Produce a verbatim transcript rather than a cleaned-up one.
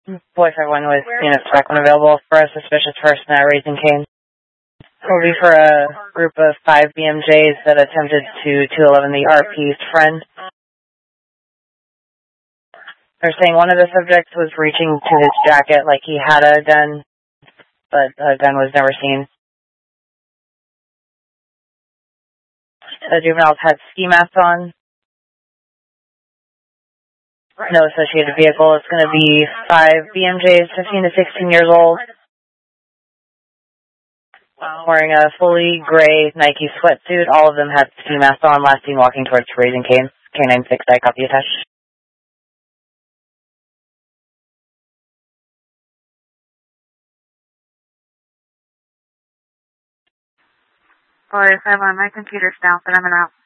Boy five one with unit spec when available for a suspicious person at Raising Cane. Will be for a group of five B M Js that attempted to two eleven the R P's friend. They're saying one of the subjects was reaching to his jacket like he had a gun, but a gun was never seen. The juveniles had ski masks on. No associated vehicle. It's going to be five B M Js, fifteen to sixteen years old, wearing a fully gray Nike sweatsuit. All of them had ski masks on, last seen walking towards Raising Cane. K nine six, I copy attached. Boy, five one, my computer's down, but I'm en route.